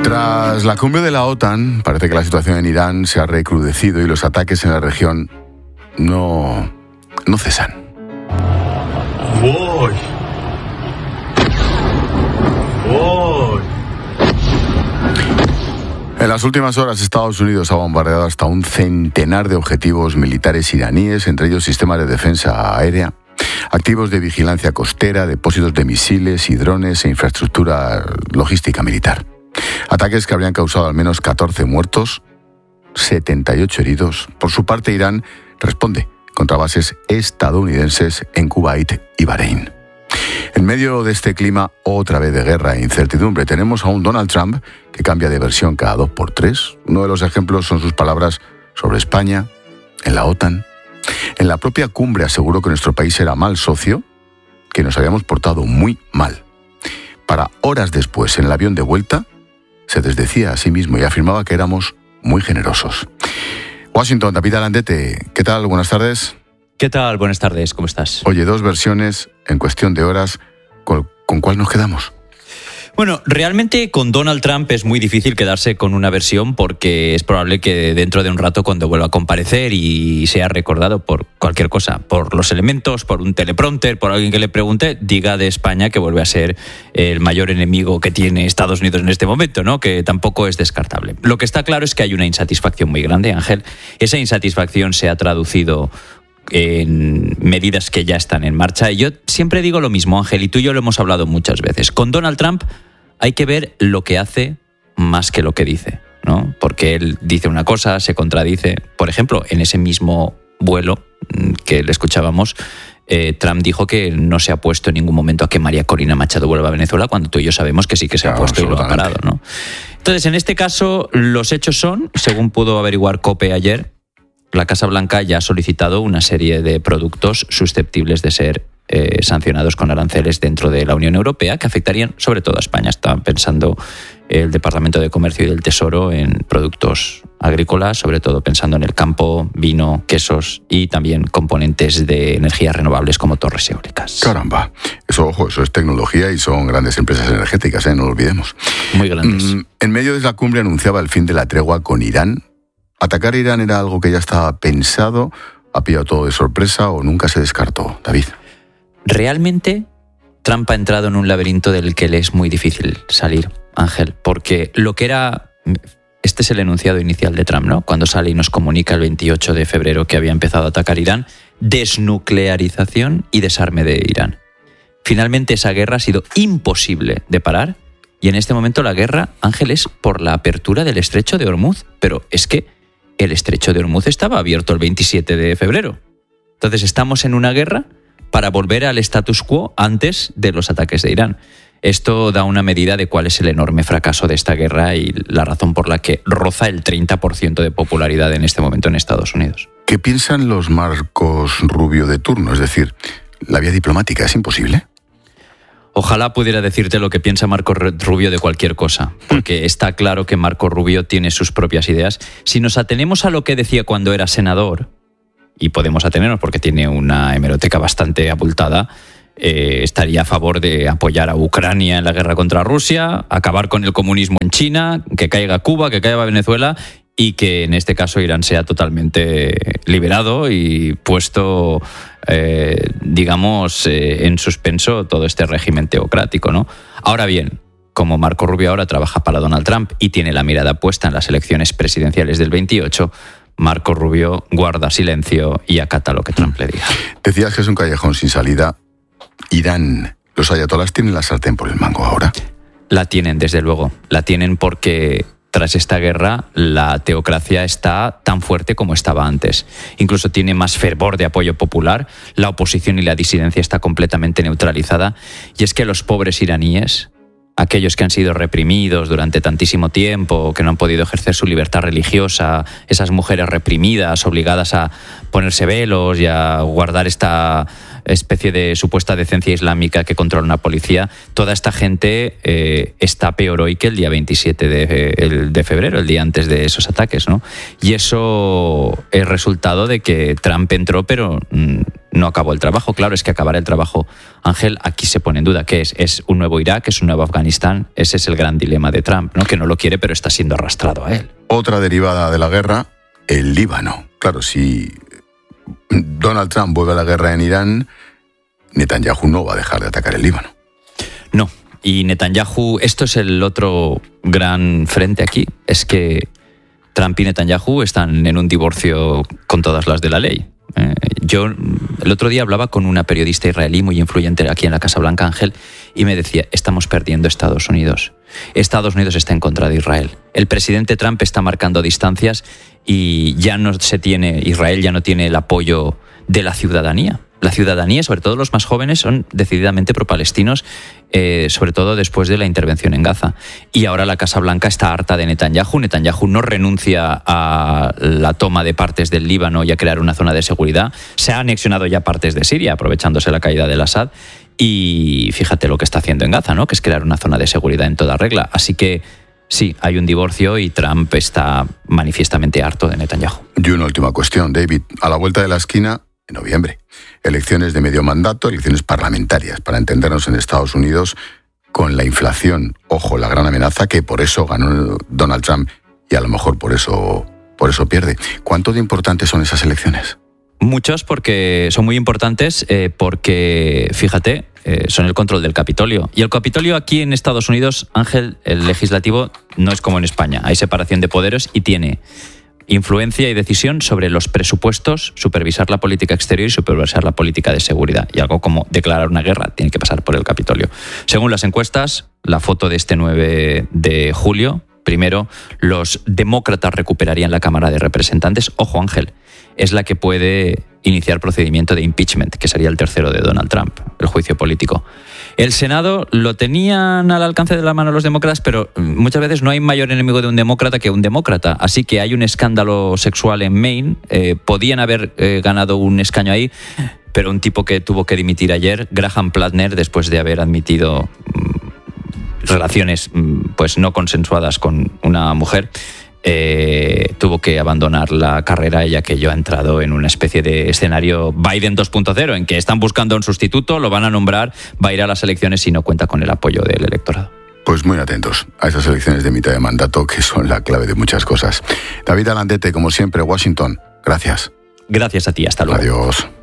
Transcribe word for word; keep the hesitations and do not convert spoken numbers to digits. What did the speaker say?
Tras la cumbre de la OTAN, parece que la situación en Irán se ha recrudecido y los ataques en la región no, no cesan. Voy. Voy. En las últimas horas, Estados Unidos ha bombardeado hasta un centenar de objetivos militares iraníes, entre ellos sistemas de defensa aérea, activos de vigilancia costera, depósitos de misiles y drones e infraestructura logística militar. Ataques que habrían causado al menos catorce muertos, setenta y ocho heridos. Por su parte, Irán responde contra bases estadounidenses en Kuwait y Bahrein. En medio de este clima, otra vez de guerra e incertidumbre, tenemos a un Donald Trump que cambia de versión cada dos por tres. Uno de los ejemplos son sus palabras sobre España, en la OTAN. En la propia cumbre aseguró que nuestro país era mal socio, que nos habíamos portado muy mal. Para horas después, en el avión de vuelta, se desdecía a sí mismo y afirmaba que éramos muy generosos. Washington, David Alandete, ¿qué tal? Buenas tardes. ¿Qué tal? Buenas tardes, ¿cómo estás? Oye, dos versiones en cuestión de horas. ¿Con, con cuál nos quedamos? Bueno, realmente con Donald Trump es muy difícil quedarse con una versión porque es probable que dentro de un rato, cuando vuelva a comparecer y sea recordado por cualquier cosa, por los elementos, por un teleprompter, por alguien que le pregunte, diga de España que vuelve a ser el mayor enemigo que tiene Estados Unidos en este momento, ¿no? Que tampoco es descartable. Lo que está claro es que hay una insatisfacción muy grande, Ángel. Esa insatisfacción se ha traducido en medidas que ya están en marcha. Y yo siempre digo lo mismo, Ángel, y tú y yo lo hemos hablado muchas veces. Con Donald Trump hay que ver lo que hace más que lo que dice, ¿no? Porque él dice una cosa, se contradice. Por ejemplo, en ese mismo vuelo que le escuchábamos, eh, Trump dijo que no se ha puesto en ningún momento a que María Corina Machado vuelva a Venezuela, cuando tú y yo sabemos que sí que se ha puesto y lo ha parado, ¿no? Entonces, en este caso, los hechos son, según pudo averiguar COPE ayer, la Casa Blanca ya ha solicitado una serie de productos susceptibles de ser eh, sancionados con aranceles dentro de la Unión Europea, que afectarían sobre todo a España. Estaban pensando el Departamento de Comercio y del Tesoro en productos agrícolas, sobre todo pensando en el campo, vino, quesos y también componentes de energías renovables como torres eólicas. Caramba, eso, ojo, eso es tecnología y son grandes empresas energéticas, ¿eh? No lo olvidemos. Muy grandes. Mm, en medio de la cumbre anunciaba el fin de la tregua con Irán. ¿Atacar a Irán era algo que ya estaba pensado, ha pillado todo de sorpresa o nunca se descartó, David? Realmente, Trump ha entrado en un laberinto del que le es muy difícil salir, Ángel, porque lo que era... Este es el enunciado inicial de Trump, ¿no? Cuando sale y nos comunica el veintiocho de febrero que había empezado a atacar Irán, desnuclearización y desarme de Irán. Finalmente, esa guerra ha sido imposible de parar y en este momento la guerra, Ángel, es por la apertura del estrecho de Hormuz, pero es que el estrecho de Hormuz estaba abierto el veintisiete de febrero. Entonces estamos en una guerra para volver al status quo antes de los ataques de Irán. Esto da una medida de cuál es el enorme fracaso de esta guerra y la razón por la que roza el treinta por ciento de popularidad en este momento en Estados Unidos. ¿Qué piensan los Marcos Rubio de turno? Es decir, ¿la vía diplomática es imposible? Ojalá pudiera decirte lo que piensa Marco Rubio de cualquier cosa, porque está claro que Marco Rubio tiene sus propias ideas. Si nos atenemos a lo que decía cuando era senador, y podemos atenernos porque tiene una hemeroteca bastante abultada, eh, estaría a favor de apoyar a Ucrania en la guerra contra Rusia, acabar con el comunismo en China, que caiga Cuba, que caiga Venezuela y que en este caso Irán sea totalmente liberado y puesto, eh, digamos, eh, en suspenso todo este régimen teocrático, ¿no? Ahora bien, como Marco Rubio ahora trabaja para Donald Trump y tiene la mirada puesta en las elecciones presidenciales del veintiocho, Marco Rubio guarda silencio y acata lo que Trump le diga. Decías que es un callejón sin salida. Irán, los ayatolás tienen la sartén por el mango ahora. La tienen, desde luego. La tienen porque tras esta guerra la teocracia está tan fuerte como estaba antes. Incluso tiene más fervor de apoyo popular. La oposición y la disidencia está completamente neutralizada. Y es que los pobres iraníes, aquellos que han sido reprimidos durante tantísimo tiempo, que no han podido ejercer su libertad religiosa, esas mujeres reprimidas, obligadas a ponerse velos y a guardar esta especie de supuesta decencia islámica que controla una policía, toda esta gente eh, está peor hoy que el día veintisiete de, el, de febrero, el día antes de esos ataques, ¿no? Y eso es resultado de que Trump entró, pero mm, no acabó el trabajo. Claro, es que acabar el trabajo, Ángel, aquí se pone en duda. ¿Qué es? ¿Es un nuevo Irak? ¿Es un nuevo Afganistán? Ese es el gran dilema de Trump, ¿no? Que no lo quiere, pero está siendo arrastrado a él. Otra derivada de la guerra, el Líbano. Claro, si Donald Trump vuelve a la guerra en Irán, Netanyahu no va a dejar de atacar el Líbano. No, y Netanyahu, esto es el otro gran frente aquí, es que Trump y Netanyahu están en un divorcio con todas las de la ley. Eh, yo el otro día hablaba con una periodista israelí muy influyente aquí en la Casa Blanca, Ángel, y me decía, estamos perdiendo Estados Unidos. Estados Unidos está en contra de Israel. El presidente Trump está marcando distancias y ya no se tiene, Israel ya no tiene el apoyo de la ciudadanía. La ciudadanía, sobre todo los más jóvenes, son decididamente pro-palestinos, eh, sobre todo después de la intervención en Gaza. Y ahora la Casa Blanca está harta de Netanyahu. Netanyahu no renuncia a la toma de partes del Líbano y a crear una zona de seguridad. Se ha anexionado ya partes de Siria, aprovechándose la caída del Assad. Y fíjate lo que está haciendo en Gaza, ¿no? Que es crear una zona de seguridad en toda regla. Así que sí, hay un divorcio y Trump está manifiestamente harto de Netanyahu. Y una última cuestión, David. A la vuelta de la esquina, en noviembre, elecciones de medio mandato, elecciones parlamentarias, para entendernos en Estados Unidos, con la inflación, ojo, la gran amenaza, que por eso ganó Donald Trump y a lo mejor por eso, por eso pierde. ¿Cuánto de importantes son esas elecciones? Muchos, porque son muy importantes, eh, porque, fíjate, eh, son el control del Capitolio. Y el Capitolio aquí en Estados Unidos, Ángel, el legislativo, no es como en España. Hay separación de poderes y tiene influencia y decisión sobre los presupuestos, supervisar la política exterior y supervisar la política de seguridad. Y algo como declarar una guerra tiene que pasar por el Capitolio. Según las encuestas, la foto de este nueve de julio, primero, los demócratas recuperarían la Cámara de Representantes. Ojo, Ángel, es la que puede iniciar procedimiento de impeachment, que sería el tercero de Donald Trump, el juicio político. El Senado lo tenían al alcance de la mano los demócratas, pero muchas veces no hay mayor enemigo de un demócrata que un demócrata. Así que hay un escándalo sexual en Maine. Eh, podían haber eh, ganado un escaño ahí, pero un tipo que tuvo que dimitir ayer, Graham Platner, después de haber admitido mm, relaciones mm, pues no consensuadas con una mujer, Eh, tuvo que abandonar la carrera, ya que yo ha entrado en una especie de escenario Biden dos punto cero, en que están buscando un sustituto, lo van a nombrar, va a ir a las elecciones y no cuenta con el apoyo del electorado. Pues muy atentos a esas elecciones de mitad de mandato, que son la clave de muchas cosas. David Alandete, como siempre, Washington, gracias. Gracias a ti, hasta luego. Adiós.